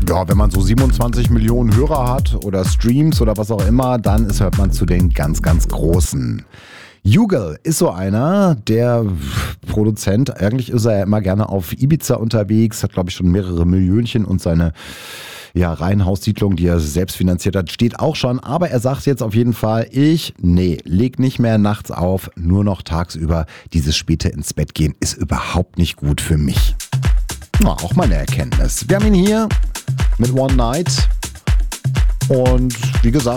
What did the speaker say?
Ja, wenn man so 27 Millionen Hörer hat oder Streams oder was auch immer, dann hört man zu den ganz, ganz Großen. Jugal ist so einer, der Produzent, eigentlich ist er ja immer gerne auf Ibiza unterwegs, hat glaube ich schon mehrere Millionchen und seine Reihenhaussiedlung, die er selbst finanziert hat, steht auch schon. Aber er sagt jetzt auf jeden Fall, leg nicht mehr nachts auf, nur noch tagsüber. Dieses späte ins Bett gehen ist überhaupt nicht gut für mich. Ja, auch mal eine Erkenntnis. Wir haben ihn hier mit One Night und wie gesagt,